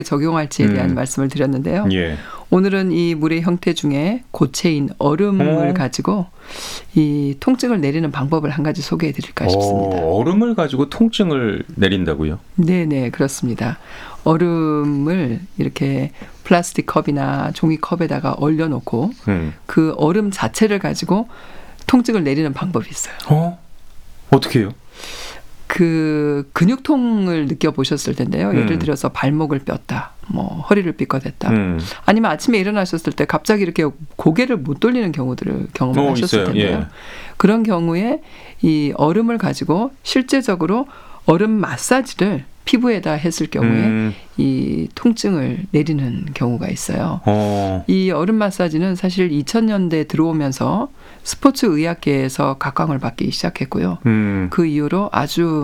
적용할지에 대한 말씀을 드렸는데요. 예. 오늘은 이 물의 형태 중에 고체인 얼음을 가지고 이 통증을 내리는 방법을 한 가지 소개해 드릴까 싶습니다. 얼음을 가지고 통증을 내린다고요? 네네, 그렇습니다. 얼음을 이렇게 플라스틱 컵이나 종이컵에다가 얼려놓고 그 얼음 자체를 가지고 통증을 내리는 방법이 있어요. 어떻게 해요? 그 근육통을 느껴보셨을 텐데요. 예를 들어서 발목을 뼈다, 뭐 허리를 삐끗했다, 아니면 아침에 일어나셨을 때 갑자기 이렇게 고개를 못 돌리는 경우들을 경험하셨을 텐데요. 예. 그런 경우에 이 얼음을 가지고 실제적으로 얼음 마사지를 피부에다 했을 경우에 이 통증을 내리는 경우가 있어요. 이 얼음 마사지는 사실 2000년대에 들어오면서 스포츠 의학계에서 각광을 받기 시작했고요. 그 이후로 아주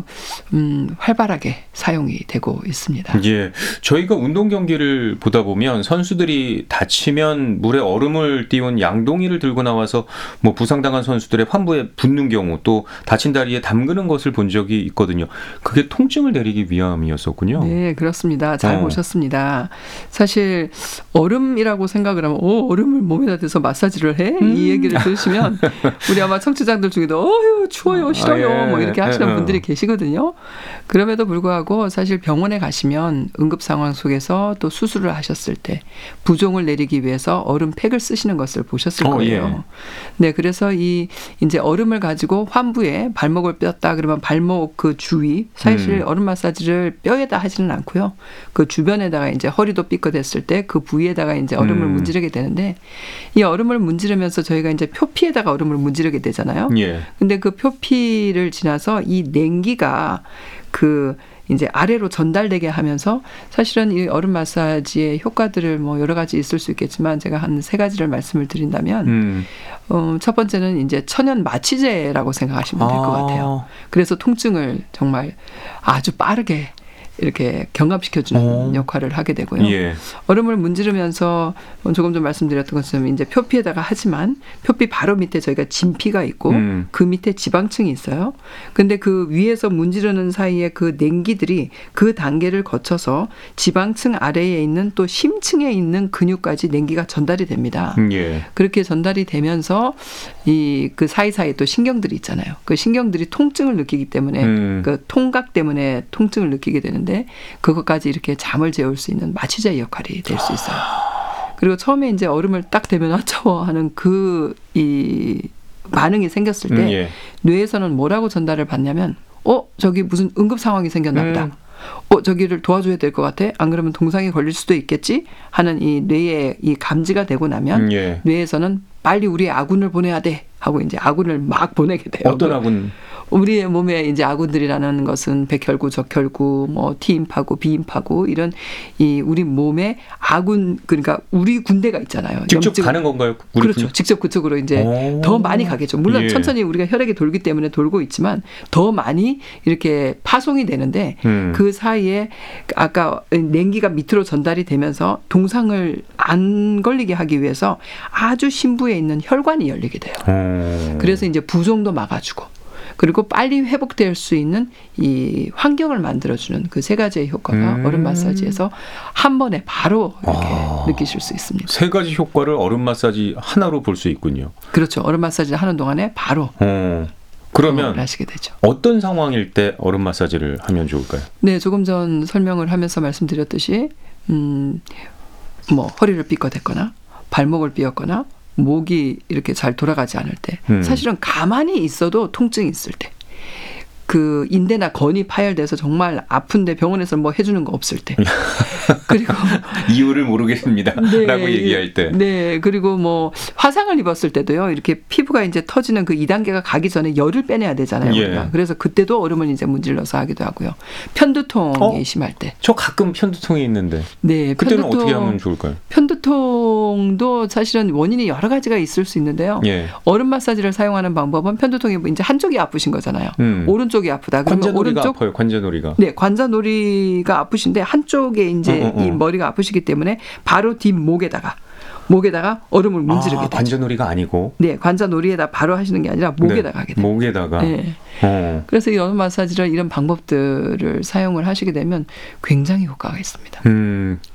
활발하게 사용이 되고 있습니다. 예, 저희가 운동 경기를 보다 보면 선수들이 다치면 물에 얼음을 띄운 양동이를 들고 나와서 뭐 부상당한 선수들의 환부에 붓는 경우, 또 다친 다리에 담그는 것을 본 적이 있거든요. 그게 통증을 내리기 위함이었었군요. 네, 그렇습니다. 잘 보셨습니다. 사실 얼음이라고 생각을 하면 얼음을 몸에다 대서 마사지를 해? 이 얘기를 들으시면 우리 아마 청취자들 중에도 어휴 추워요, 싫어요, 뭐 이렇게 하시는 분들이 계시거든요. 그럼에도 불구하고 사실 병원에 가시면 응급 상황 속에서 또 수술을 하셨을 때 부종을 내리기 위해서 얼음팩을 쓰시는 것을 보셨을 거예요. 네, 그래서 이제 얼음을 가지고 환부에 발목을 뼈다 그러면 발목 그 주위, 사실 얼음 마사지를 뼈에다 하지는 않고요. 그 주변에다가 이제 허리도 삐끗했을 때 그 부위에다가 이제 얼음을 문지르게 되는데, 이 얼음을 문지르면서 저희가 이제 표피에다가 얼음을 문지르게 되잖아요. 근데 그 표피를 지나서 이 냉기가 그 이제 아래로 전달되게 하면서, 사실은 이 얼음 마사지의 효과들을 뭐 여러 가지 있을 수 있겠지만 제가 한 3가지를 말씀을 드린다면 첫 번째는 이제 천연 마취제라고 생각하시면 될 것 같아요. 그래서 통증을 정말 아주 빠르게 이렇게 경감시켜주는 역할을 하게 되고요. 얼음을 문지르면서 조금 전 말씀드렸던 것처럼 이제 표피에다가 하지만 표피 바로 밑에 저희가 진피가 있고 그 밑에 지방층이 있어요. 근데 그 위에서 문지르는 사이에 그 냉기들이 그 단계를 거쳐서 지방층 아래에 있는 또 심층에 있는 근육까지 냉기가 전달이 됩니다. 그렇게 전달이 되면서 그 사이사이에 또 신경들이 있잖아요. 그 신경들이 통증을 느끼기 때문에 그 통각 때문에 통증을 느끼게 되는데, 그것까지 이렇게 잠을 재울 수 있는 마취제의 역할이 될 수 있어요. 그리고 처음에 이제 얼음을 딱 대면 차워 하는 이 반응이 생겼을 때 뇌에서는 뭐라고 전달을 받냐면 저기 무슨 응급 상황이 생겼나 보다. 저기를 도와줘야 될 것 같아. 안 그러면 동상이 걸릴 수도 있겠지 하는 이 뇌의 이 감지가 되고 나면 뇌에서는 빨리 우리의 아군을 보내야 돼 하고 이제 아군을 막 보내게 돼요. 어떤 아군? 우리의 몸에 이제 아군들이라는 것은 백혈구, 적혈구, 뭐 T임파구, B임파구, 이런 이 우리 몸에 아군, 그러니까 우리 군대가 있잖아요. 직접 가는 건가요? 그렇죠. 직접 그쪽으로 이제 더 많이 가겠죠. 물론 천천히 우리가 혈액이 돌기 때문에 돌고 있지만 더 많이 이렇게 파송이 되는데, 그 사이에 아까 냉기가 밑으로 전달이 되면서 동상을 안 걸리게 하기 위해서 아주 심부에 있는 혈관이 열리게 돼요. 그래서 이제 부종도 막아주고, 그리고 빨리 회복될 수 있는 이 환경을 만들어주는 그 3가지의 효과가 얼음 마사지에서 한 번에 바로 이렇게 느끼실 수 있습니다. 3가지 효과를 얼음 마사지 하나로 볼 수 있군요. 그렇죠. 얼음 마사지를 하는 동안에 바로 그러면 하시게 되죠. 어떤 상황일 때 얼음 마사지를 하면 좋을까요? 네, 조금 전 설명을 하면서 말씀드렸듯이 뭐 허리를 삐끗했거나 발목을 삐었거나 목이 이렇게 잘 돌아가지 않을 때, 사실은 가만히 있어도 통증이 있을 때, 그 인대나 건이 파열돼서 정말 아픈데 병원에서 뭐 해주는 거 없을 때, 그리고 이유를 모르겠습니다. 라고 얘기할 때. 네, 그리고 뭐 화상을 입었을 때도요, 이렇게 피부가 이제 터지는 그 2단계가 가기 전에 열을 빼내야 되잖아요. 우리가. 그래서 그때도 얼음을 이제 문질러서 하기도 하고요. 편두통이 심할 때. 저 가끔 편두통이 있는데. 네, 그때는 어떻게 하면 좋을까요? 편두통도 사실은 원인이 여러 가지가 있을 수 있는데요. 얼음 마사지를 사용하는 방법은, 편두통이 이제 한쪽이 아프신 거잖아요. 오른쪽이 아프다. 그러면 관자놀이가 오른쪽, 아파요. 관자놀이가. 네, 관자놀이가 아프신데 한쪽에 이제 이 머리가 아프시기 때문에 바로 뒷목에다가 얼음을 문지르게 되죠. 관자놀이가 아니고. 네, 관자놀이에다 바로 하시는 게 아니라 목에다가 하게 돼요. 목에다가. 네. 그래서 이 얼음 마사지를 이런 방법들을 사용을 하시게 되면 굉장히 효과가 있습니다.